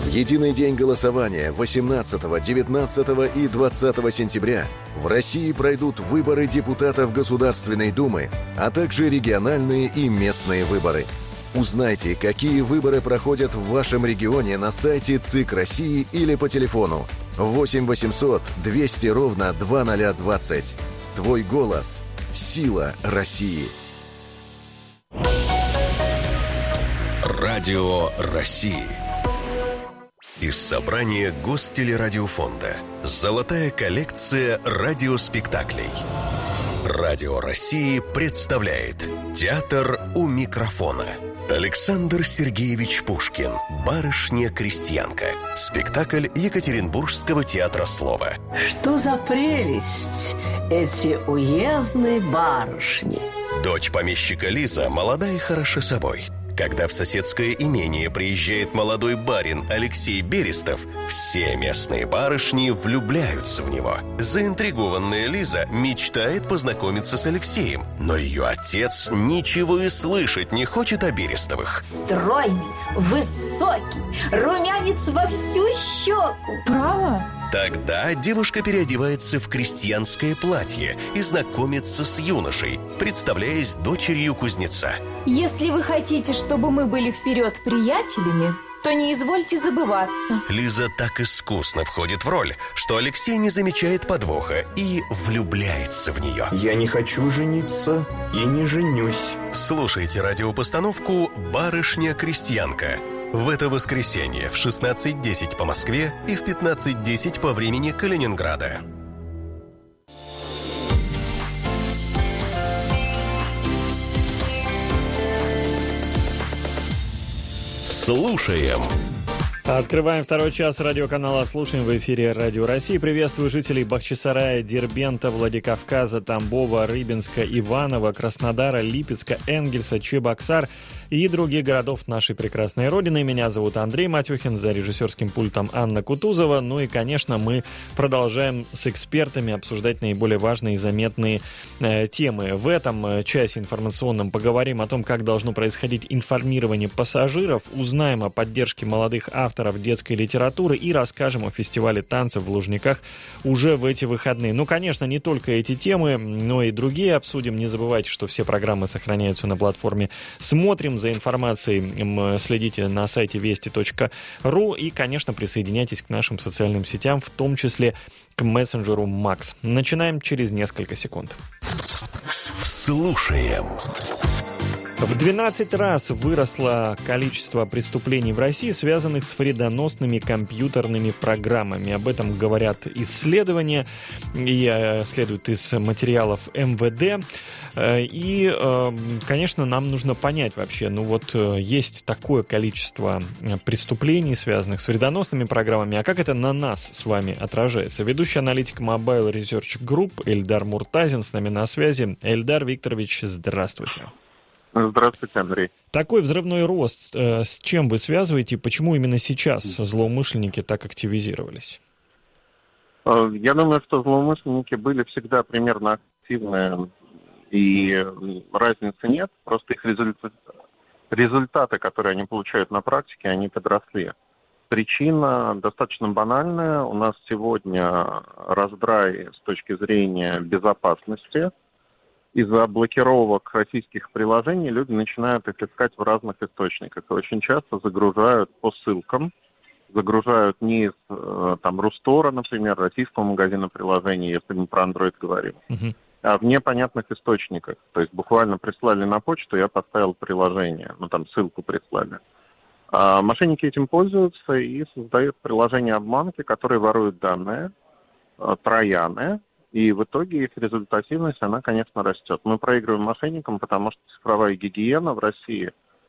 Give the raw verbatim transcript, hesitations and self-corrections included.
единый день голосования восемнадцатого, девятнадцатого и двадцатого сентября в России пройдут выборы депутатов Государственной Думы, а также региональные и местные выборы. Узнайте, какие выборы проходят в вашем регионе на сайте ЦИК России или по телефону восемь восемьсот двести ровно двадцать двадцать. Твой голос – сила России. Радио России. Из собрания Гостелерадиофонда. Золотая коллекция радиоспектаклей. Радио России представляет Театр у микрофона. Александр Сергеевич Пушкин. Барышня-крестьянка. Спектакль Екатеринбургского театра слова. Что за прелесть эти уездные барышни. Дочь помещика Лиза молода и хороша собой. Когда в соседское имение приезжает молодой барин Алексей Берестов, все местные барышни влюбляются в него. Заинтригованная Лиза мечтает познакомиться с Алексеем, но ее отец ничего и слышать не хочет о Берестовых. Стройный, высокий, румянец во всю щеку. Право? Тогда девушка переодевается в крестьянское платье и знакомится с юношей, представляясь дочерью кузнеца. Если вы хотите, чтобы мы были вперед приятелями, то не извольте забываться. Лиза так искусно входит в роль, что Алексей не замечает подвоха и влюбляется в нее. Я не хочу жениться и не женюсь. Слушайте радиопостановку «Барышня-крестьянка». В это воскресенье в шестнадцать десять по Москве и в пятнадцать десять по времени Калининграда. Слушаем. Открываем второй час радиоканала «Слушаем» в эфире Радио России. Приветствую жителей Бахчисарая, Дербента, Владикавказа, Тамбова, Рыбинска, Иваново, Краснодара, Липецка, Энгельса, Чебоксар и других городов нашей прекрасной родины. Меня зовут Андрей Матюхин, за режиссерским пультом Анна Кутузова. Ну и, конечно, мы продолжаем с экспертами обсуждать наиболее важные и заметные э, темы. В этом часе информационном поговорим о том, как должно происходить информирование пассажиров, узнаем о поддержке молодых авторов детской литературы и расскажем о фестивале танцев в Лужниках уже в эти выходные. Ну, конечно, не только эти темы, но и другие обсудим. Не забывайте, что все программы сохраняются на платформе «Смотрим». За информацией следите на сайте вести точка ру и, конечно, присоединяйтесь к нашим социальным сетям, в том числе к мессенджеру Макс. Начинаем через несколько секунд. Слушаем. В двенадцать раз выросло количество преступлений в России, связанных с вредоносными компьютерными программами. Об этом говорят исследования, и следует из материалов эм вэ дэ. И, конечно, нам нужно понять вообще, ну вот есть такое количество преступлений, связанных с вредоносными программами, а как это на нас с вами отражается? Ведущий аналитик Mobile Research Group Эльдар Муртазин с нами на связи. Эльдар Викторович, здравствуйте. Здравствуйте, Андрей. Такой взрывной рост, э, с чем вы связываете, почему именно сейчас злоумышленники так активизировались? Я думаю, что злоумышленники были всегда примерно активны, и разницы нет, просто их результаты, результаты, которые они получают на практике, они подросли. Причина достаточно банальная. У нас сегодня раздрай с точки зрения безопасности. Из-за блокировок российских приложений люди начинают их искать в разных источниках. И очень часто загружают по ссылкам. Загружают не из там, Рустора, например, российского магазина приложений, если мы про Android говорим, uh-huh. а в непонятных источниках. То есть буквально прислали на почту, я поставил приложение, ну там ссылку прислали. А мошенники этим пользуются и создают приложения-обманки, которые воруют данные, трояны. И в итоге их результативность, она, конечно, растет. Мы проигрываем мошенникам, потому что цифровая гигиена в России